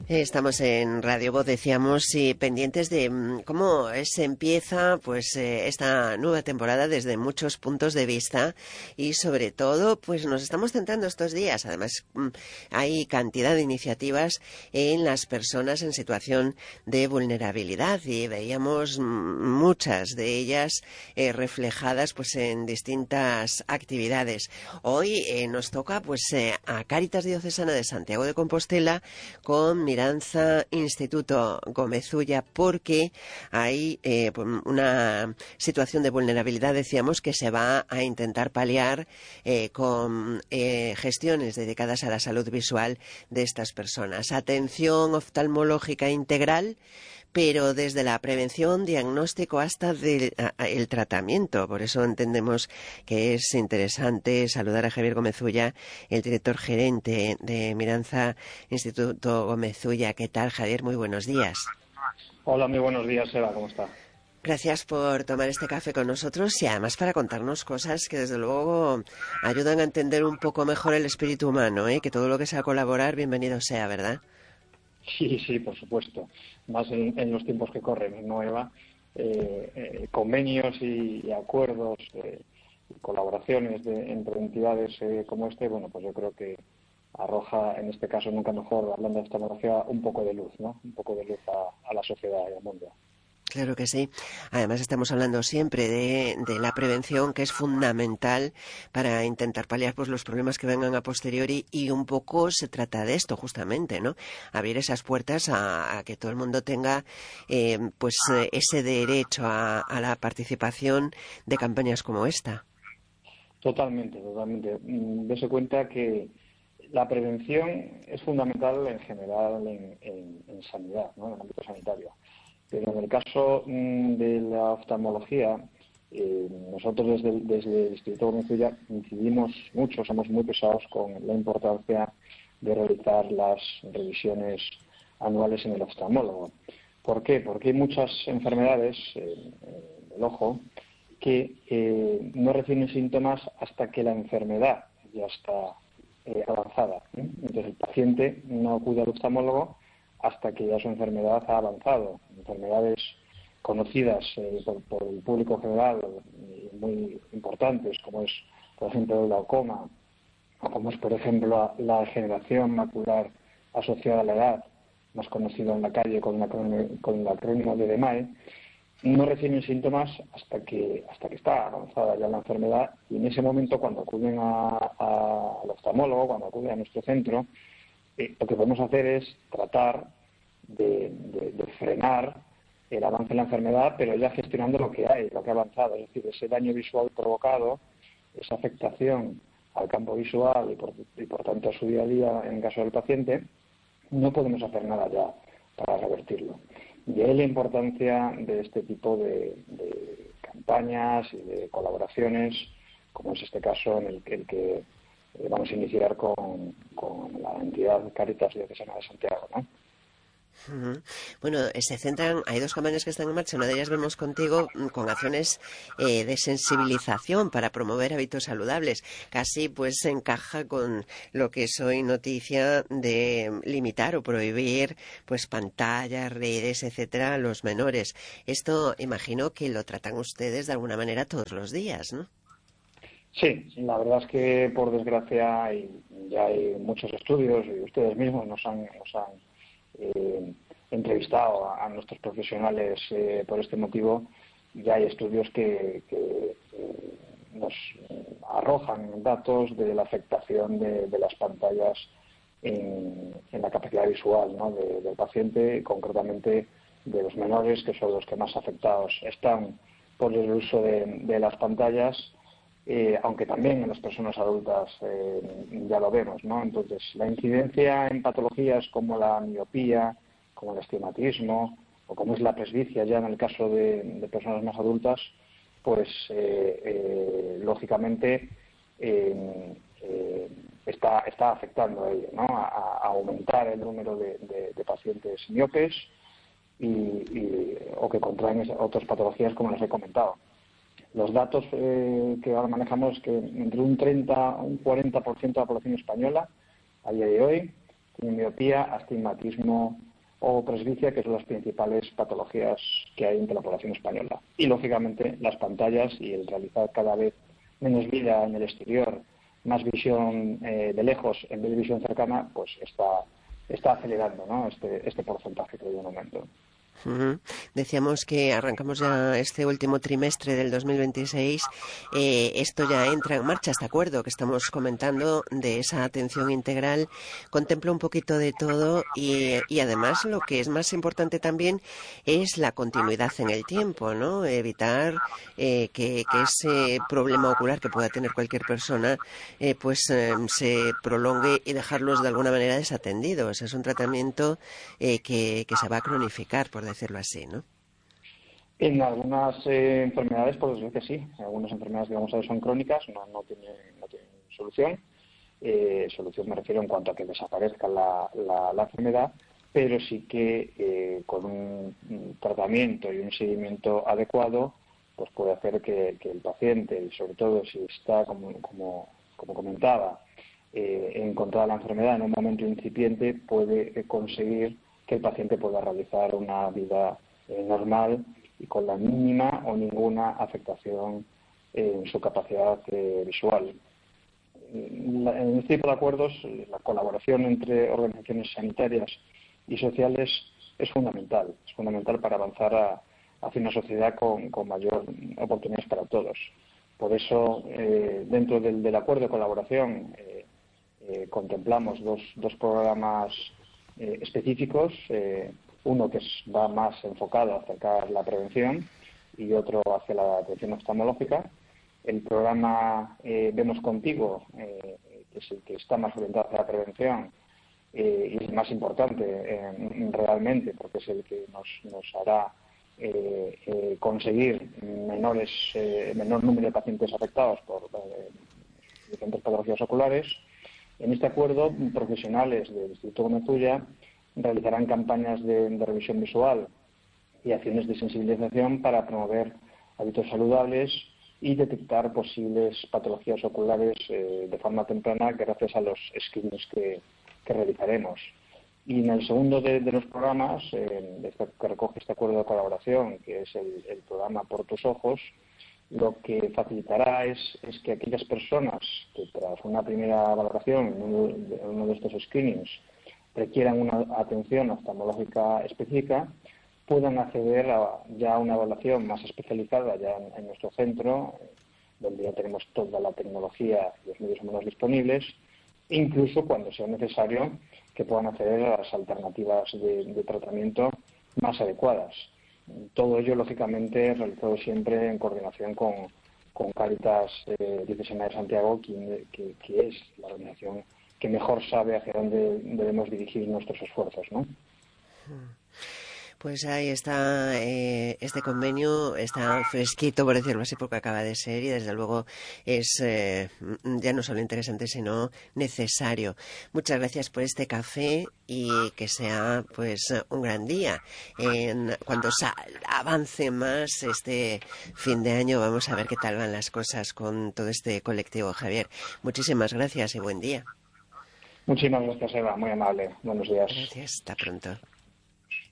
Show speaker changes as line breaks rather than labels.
Estamos en Radio Voz, decíamos, y pendientes de cómo se empieza esta nueva temporada desde muchos puntos de vista y sobre todo pues nos estamos centrando estos días. Además hay cantidad de iniciativas en las personas en situación de vulnerabilidad y veíamos muchas de ellas reflejadas pues en distintas actividades. Hoy nos toca a Cáritas Diocesana de Santiago de Compostela con Miranza Instituto Gomezulla, porque hay una situación de vulnerabilidad, decíamos, que se va a intentar paliar con gestiones dedicadas a la salud visual de estas personas. Atención oftalmológica integral, pero desde la prevención, diagnóstico hasta el tratamiento. Por eso entendemos que es interesante saludar a Javier Gomezulla, el director gerente de Miranza Instituto Gomezulla. ¿Qué tal, Javier? Muy buenos días.
Hola, muy buenos días, Eva, ¿cómo está?
Gracias por tomar este café con nosotros y además para contarnos cosas que desde luego ayudan a entender un poco mejor el espíritu humano, que todo lo que sea colaborar, bienvenido sea, ¿verdad?
Sí, por supuesto. Más en los tiempos que corren, ¿no, Eva? Convenios y acuerdos y colaboraciones entre entidades como bueno, pues yo creo que arroja, en este caso nunca mejor, hablando de oftalmología, un poco de luz, ¿no? Un poco de luz a la sociedad y al mundo.
Claro que sí. Además estamos hablando siempre de la prevención, que es fundamental para intentar paliar pues los problemas que vengan a posteriori, y un poco se trata de esto justamente, ¿no? Abrir esas puertas a que todo el mundo tenga ese derecho a la participación de campañas como esta.
Totalmente. Dese cuenta que la prevención es fundamental en general en sanidad, ¿no? En el ámbito sanitario. Pero en el caso de la oftalmología, nosotros desde el Instituto Gomezulla incidimos mucho, somos muy pesados con la importancia de realizar las revisiones anuales en el oftalmólogo. ¿Por qué? Porque hay muchas enfermedades del ojo que no reciben síntomas hasta que la enfermedad ya está avanzada. Entonces el paciente no acude al oftalmólogo hasta que ya su enfermedad ha avanzado. Enfermedades conocidas por el público general, muy importantes, como es, por ejemplo, el glaucoma, o como es, por ejemplo, la degeneración macular asociada a la edad, más conocido en la calle con el acrónimo de DMAE, no reciben síntomas hasta que está avanzada ya la enfermedad, y en ese momento, cuando acuden al oftalmólogo, cuando acuden a nuestro centro, lo que podemos hacer es tratar de frenar el avance de la enfermedad, pero ya gestionando lo que ha avanzado, es decir, ese daño visual provocado, esa afectación al campo visual y por tanto a su día a día en el caso del paciente, no podemos hacer nada ya para revertirlo. De ahí la importancia de este tipo de campañas y de colaboraciones, como es este caso en el que vamos a iniciar con la entidad Cáritas Diocesana de Santiago, ¿no?
Bueno, hay dos campañas que están en marcha. Una de ellas vemos contigo con acciones de sensibilización para promover hábitos saludables. Casi pues se encaja con lo que es hoy noticia de limitar o prohibir pues pantallas, redes, etcétera, a los menores. Esto imagino que lo tratan ustedes de alguna manera todos los días, ¿no?
Sí, la verdad es que por desgracia ya hay muchos estudios, y ustedes mismos nos han entrevistado a nuestros profesionales por este motivo. Ya hay estudios que nos arrojan datos de la afectación de las pantallas en la capacidad visual, ¿no?, del paciente, concretamente de los menores, que son los que más afectados están por el uso de las pantallas. Aunque también en las personas adultas ya lo vemos, ¿no? Entonces, la incidencia en patologías como la miopía, como el astigmatismo, o como es la presbicia ya en el caso de personas más adultas, pues lógicamente está afectando a ello, ¿no? A aumentar el número de pacientes miopes o que contraen otras patologías como les he comentado. Los datos que ahora manejamos es que entre un 30 a un 40% de la población española a día de hoy tienen miopía, astigmatismo o presbicia, que son las principales patologías que hay entre la población española. Y, lógicamente, las pantallas y el realizar cada vez menos vida en el exterior, más visión de lejos en vez de visión cercana, pues está acelerando, ¿no?, este porcentaje que hay de un aumento.
Decíamos que arrancamos ya este último trimestre del 2026. Esto ya entra en marcha, este acuerdo que estamos comentando de esa atención integral. Contempla un poquito de todo y además lo que es más importante también es la continuidad en el tiempo, ¿no? Evitar que ese problema ocular que pueda tener cualquier persona se prolongue y dejarlos de alguna manera desatendidos. Es un tratamiento que se va a cronificar, por decirlo así, ¿no?
En algunas enfermedades, pues desde que sí. Algunas enfermedades que vamos a ver son crónicas, no tienen solución. Solución me refiero en cuanto a que desaparezca la enfermedad, pero sí que con un tratamiento y un seguimiento adecuado, pues puede hacer que el paciente, y sobre todo si está, como comentaba, encontrada la enfermedad en un momento incipiente, puede conseguir que el paciente pueda realizar una vida normal y con la mínima o ninguna afectación en su capacidad visual. En este tipo de acuerdos, la colaboración entre organizaciones sanitarias y sociales es fundamental para avanzar hacia una sociedad con mayor oportunidades para todos. Por eso, dentro del acuerdo de colaboración, contemplamos dos programas específicos, uno que va más enfocado hacia la prevención y otro hacia la atención oftalmológica. El programa Vemos Contigo, que es el que está más orientado hacia la prevención y es el más importante realmente, porque es el que nos hará conseguir menor número de pacientes afectados por diferentes patologías oculares. En este acuerdo, profesionales del Instituto Gómez realizarán campañas de revisión visual y acciones de sensibilización para promover hábitos saludables y detectar posibles patologías oculares de forma temprana gracias a los screenings que realizaremos. Y en el segundo de los programas, que recoge este acuerdo de colaboración, que es el programa Por tus Ojos, lo que facilitará es que aquellas personas que tras una primera valoración en uno de estos screenings requieran una atención oftalmológica específica, puedan acceder ya a una evaluación más especializada ya en nuestro centro, donde ya tenemos toda la tecnología y los medios humanos disponibles, incluso cuando sea necesario que puedan acceder a las alternativas de tratamiento más adecuadas. Todo ello, lógicamente, realizado siempre en coordinación con Cáritas Diocesana de Santiago, que es la organización que mejor sabe hacia dónde debemos dirigir nuestros esfuerzos, ¿no?
Pues ahí está, este convenio está fresquito, por decirlo así, porque acaba de ser y desde luego es ya no solo interesante, sino necesario. Muchas gracias por este café y que sea pues un gran día. Cuando avance más este fin de año, vamos a ver qué tal van las cosas con todo este colectivo, Javier. Muchísimas gracias y buen día.
Muchísimas gracias, Eva. Muy amable. Buenos días.
Gracias. Hasta pronto.